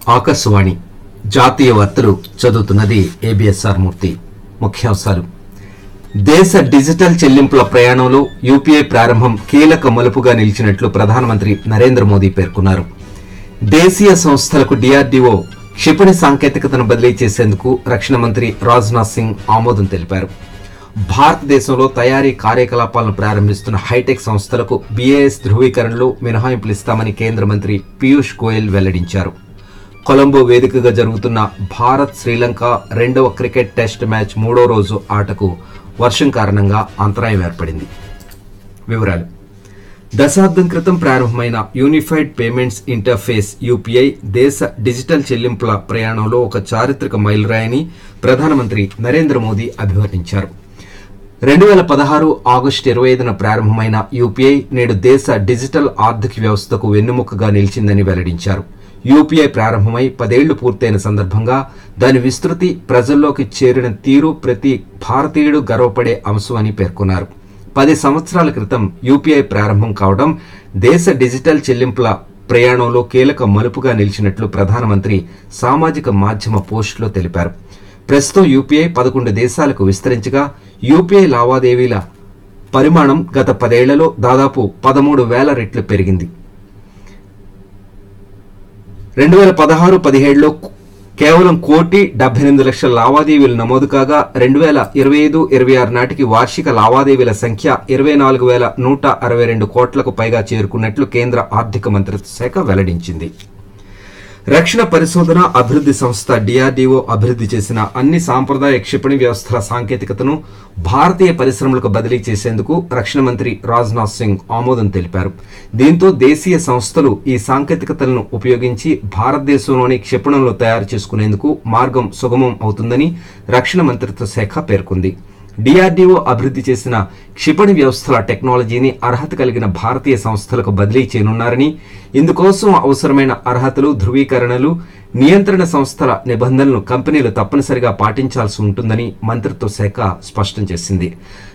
ఆకాశవాణి జాతీయ వార్తలు చదువుతున్నది ఏబిఎస్ఆర్ మూర్తి. ముఖ్యాంశాలు: దేశ డిజిటల్ చెల్లింపుల ప్రయాణంలో యూపీఐ ప్రారంభం కీలక మలుపుగా నిలిచినట్లు ప్రధానమంత్రి నరేంద్ర మోదీ పేర్కొన్నారు. దేశీయ సంస్థలకు డిఆర్డీఓ క్షిపణి సాంకేతికతను బదిలీ చేసేందుకు రక్షణ మంత్రి రాజ్నాథ్ సింగ్ ఆమోదం తెలిపారు. భారతదేశంలో తయారీ కార్యకలాపాలను ప్రారంభిస్తున్న హైటెక్ సంస్థలకు బీఏఎస్ ధృవీకరణలో మినహాయింపులు ఇస్తామని కేంద్ర మంత్రి పీయూష్ గోయల్ వెల్లడించారు. కొలంబో వేదికగా జరుగుతున్న భారత్ శ్రీలంక రెండవ క్రికెట్ టెస్ట్ మ్యాచ్ మూడో రోజు ఆటకు వర్షం కారణంగా అంతరాయం ఏర్పడింది. వివరాలు: దశాబ్దం క్రితం ప్రారంభమైన యూనిఫైడ్ పేమెంట్స్ ఇంటర్ఫేస్ యూపీఐ దేశ డిజిటల్ చెల్లింపుల ప్రయాణంలో ఒక చారిత్రక మైలురాయని ప్రధానమంత్రి నరేంద్ర మోదీ అభివర్ణించారు. 2016 ఆగస్టు 25న ప్రారంభమైన యూపీఐ నేడు దేశ డిజిటల్ ఆర్థిక వ్యవస్థకు వెన్నెముకగా నిలిచిందని వెల్లడించారు. యూపీఐ ప్రారంభమై 10 ఏళ్లు పూర్తయిన సందర్భంగా దాని విస్తృతి, ప్రజల్లోకి చేరిన తీరు ప్రతి భారతీయుడు గర్వపడే అంశం అని పేర్కొన్నారు. 10 సంవత్సరాల క్రితం యూపీఐ ప్రారంభం కావడం దేశ డిజిటల్ చెల్లింపుల ప్రయాణంలో కీలక మలుపుగా నిలిచినట్లు ప్రధానమంత్రి సామాజిక మాధ్యమ పోస్టులో తెలిపారు. ప్రస్తుతం యూపీఐ 11 దేశాలకు విస్తరించగా యూపీఐ లావాదేవీల పరిమాణం గత 10 ఏళ్లలో దాదాపు 13,000 రెట్లు పెరిగింది. 2016-17లో కేవలం 1,78,00,000 లావాదేవీలు నమోదు కాగా 2025-26 నాటికి వార్షిక లావాదేవీల సంఖ్య 24,162 కోట్లకు పైగా చేరుకున్నట్లు కేంద్ర ఆర్థిక మంత్రిత్వ శాఖ వెల్లడించింది. రక్షణ పరిశోధన అభివృద్ధి సంస్థ డిఆర్డీఓ అభివృద్ధి చేసిన అన్ని సాంప్రదాయ క్షిపణి వ్యవస్థల సాంకేతికతను భారతీయ పరిశ్రమలకు బదిలీ చేసేందుకు రక్షణ మంత్రి రాజ్నాథ్ సింగ్ ఆమోదం తెలిపారు. దీంతో దేశీయ సంస్థలు ఈ సాంకేతికతలను ఉపయోగించి భారతదేశంలోని క్షిపణులను తయారు చేసుకునేందుకు మార్గం సుగమం అవుతుందని రక్షణ మంత్రిత్వ శాఖ పేర్కొంది. డిఆర్డీఓ అభివృద్ధి చేసిన క్షిపణి వ్యవస్థల టెక్నాలజీని అర్హత కలిగిన భారతీయ సంస్థలకు బదిలీ చేయనున్నారని, ఇందుకోసం అవసరమైన అర్హతలు, ధృవీకరణలు, నియంత్రణ సంస్థల నిబంధనలను కంపెనీలు తప్పనిసరిగా పాటించాల్సి ఉంటుందని మంత్రిత్వ శాఖ స్పష్టం చేసింది.